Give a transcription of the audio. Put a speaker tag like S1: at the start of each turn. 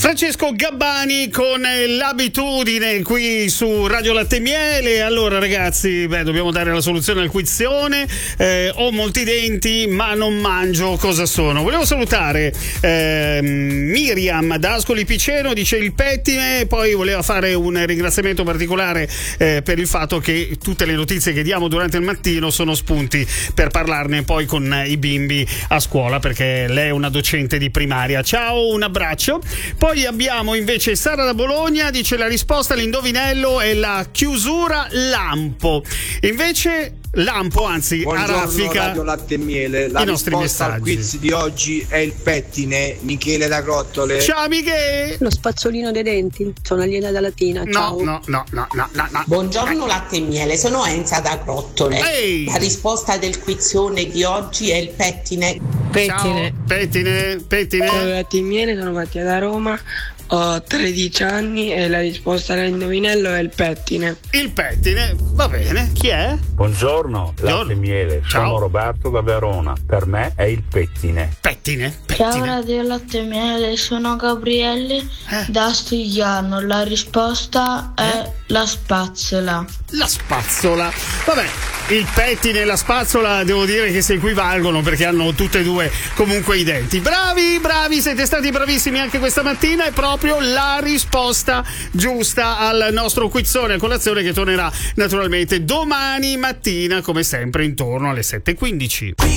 S1: Francesco Gabbani con l'abitudine qui su Radio Latte e Miele. Allora ragazzi, dobbiamo dare la soluzione al quizzone. Ho molti denti ma non mangio, cosa sono? Volevo salutare Miriam da Ascoli Piceno, dice il pettine. Poi voleva fare un ringraziamento particolare per il fatto che tutte le notizie che diamo durante il mattino sono spunti per parlarne poi con i bimbi a scuola, perché lei è una docente di primaria. Ciao, un abbraccio. Poi abbiamo invece Sara da Bologna, dice la risposta all'indovinello è la chiusura lampo. Invece lampo, anzi araffica
S2: Radio Latte e Miele. La
S1: i nostri
S2: risposta
S1: messaggi.
S2: al quiz di oggi è il pettine. Michele da Grottole.
S1: Ciao Michele.
S3: Lo spazzolino dei denti, sono aliena da Latina. Ciao.
S1: No.
S4: Buongiorno Latte e Miele, sono Enza da Grottole.
S1: Ehi.
S4: La risposta del quizzone di oggi è il pettine.
S3: Pettine.
S1: Ciao, pettine.
S3: Ciao Latte e Miele, sono Mattia da Roma, ho 13 anni e la risposta all'indovinello è il pettine.
S1: Il pettine, va bene. Chi è?
S5: Buongiorno, Latte e Miele,
S1: Ciao.
S5: sono Roberto da Verona, per me è il pettine.
S1: Pettine.
S6: Ciao Radio Latte e Miele, sono Gabriele da Stigliano. La risposta è la spazzola.
S1: La spazzola. Vabbè, il pettine e la spazzola devo dire che si equivalgono perché hanno tutte e due comunque i denti. Bravi, siete stati bravissimi anche questa mattina. È proprio la risposta giusta al nostro quizzone a colazione, che tornerà naturalmente domani mattina come sempre intorno alle 7:15.